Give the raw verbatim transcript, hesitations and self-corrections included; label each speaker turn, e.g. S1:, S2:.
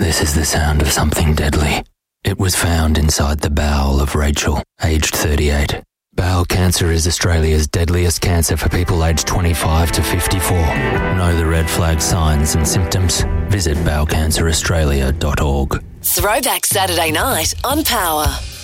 S1: This is the sound of something deadly. It was found inside the bowel of Rachel, aged thirty-eight. Bowel cancer is Australia's deadliest cancer for people aged twenty-five to fifty-four. Know the red flag signs and symptoms? Visit bowel cancer australia dot org.
S2: Throwback Saturday night on Power.